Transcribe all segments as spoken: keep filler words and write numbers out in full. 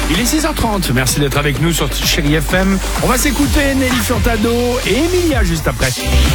Il est six heures trente, merci d'être avec nous sur Chérie F M. On va s'écouter Nelly Furtado et Emilia juste après.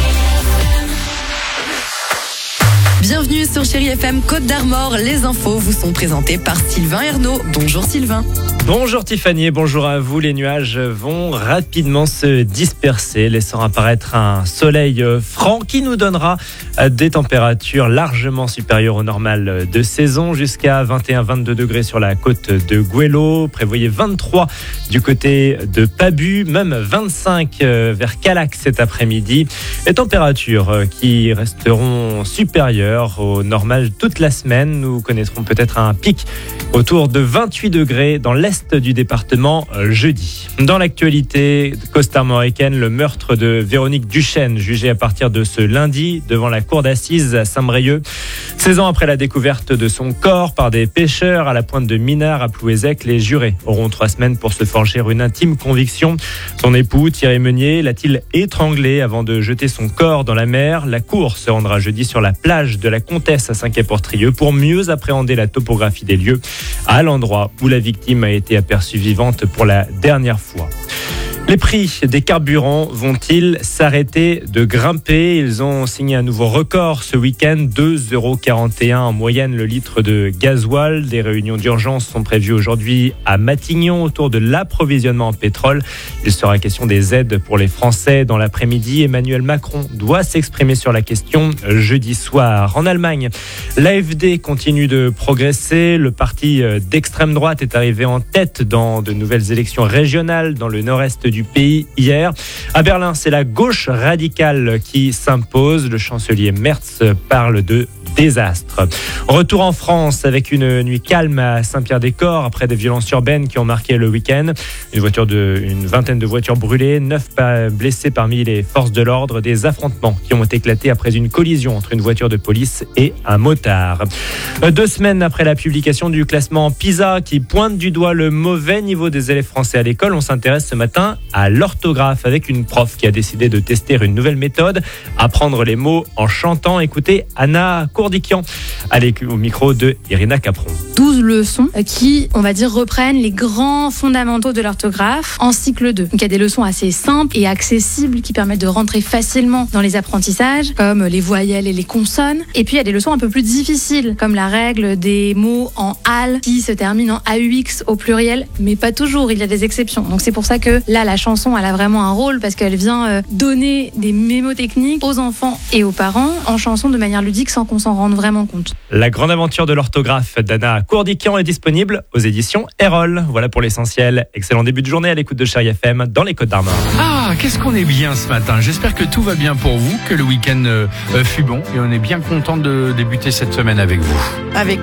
Bienvenue sur Chérie F M Côte d'Armor. Les infos vous sont présentées par Sylvain Ernaud. Bonjour Sylvain. Bonjour Tiffany et bonjour à vous. Les nuages vont rapidement se disperser, laissant apparaître un soleil franc qui nous donnera des températures largement supérieures au normal de saison, jusqu'à vingt et un à vingt-deux degrés sur la côte de Goëlo. Prévoyez vingt-trois du côté de Pabu, même vingt-cinq vers Calac cet après-midi. Les températures qui resteront supérieures au normal toute la semaine. Nous connaîtrons peut-être un pic autour de vingt-huit degrés dans l'est du département jeudi. Dans l'actualité costarmoricaine, le meurtre de Véronique Duchesne, jugée à partir de ce lundi devant la cour d'assises à Saint-Brieuc. seize ans après la découverte de son corps par des pêcheurs à la pointe de Minard à Plouézec, les jurés auront trois semaines pour se forger une intime conviction. Son époux, Thierry Meunier, l'a-t-il étranglé avant de jeter son corps dans la mer? La cour se rendra jeudi sur la plage de la Comtesse à Saint-Quay-Portrieux pour mieux appréhender la topographie des lieux, à l'endroit où la victime a été aperçue vivante pour la dernière fois. Les prix des carburants vont-ils s'arrêter de grimper? Ils ont signé un nouveau record ce week-end, deux euros quarante et un en moyenne le litre de gasoil. Des réunions d'urgence sont prévues aujourd'hui à Matignon autour de l'approvisionnement en pétrole. Il sera question des aides pour les Français dans l'après-midi. Emmanuel Macron doit s'exprimer sur la question jeudi soir. En Allemagne, l'A F D continue de progresser. Le parti d'extrême droite est arrivé en tête dans de nouvelles élections régionales dans le nord-est du pays hier. À Berlin, c'est la gauche radicale qui s'impose. Le chancelier Merz parle de désastre. Retour en France avec une nuit calme à Saint-Pierre-des-Corps après des violences urbaines qui ont marqué le week-end. Une voiture de, une vingtaine de voitures brûlées, neuf blessés parmi les forces de l'ordre. Des affrontements qui ont éclaté après une collision entre une voiture de police et un motard. Deux semaines après la publication du classement PISA qui pointe du doigt le mauvais niveau des élèves français à l'école, on s'intéresse ce matin à l'orthographe avec une prof qui a décidé de tester une nouvelle méthode, apprendre les mots en chantant. Écoutez Anna Courdiquian au micro de Irina Capron. douze leçons qui, on va dire, reprennent les grands fondamentaux de l'orthographe en cycle deux. Donc il y a des leçons assez simples et accessibles qui permettent de rentrer facilement dans les apprentissages, comme les voyelles et les consonnes. Et puis il y a des leçons un peu plus difficiles, comme la règle des mots en al qui se terminent en aux au pluriel, mais pas toujours, il y a des exceptions. Donc c'est pour ça que là, la chanson, elle a vraiment un rôle parce qu'elle vient euh, donner des mémotechniques aux enfants et aux parents en chanson de manière ludique sans qu'on s'en rende vraiment compte. La grande aventure de l'orthographe d'Anna Courdiquian est disponible aux éditions Erol. Voilà pour l'essentiel. Excellent début de journée à l'écoute de Chérie F M dans les Côtes d'Armor. Ah, qu'est-ce qu'on est bien ce matin. J'espère que tout va bien pour vous, que le week-end euh, fut bon et on est bien content de débuter cette semaine avec vous. Avec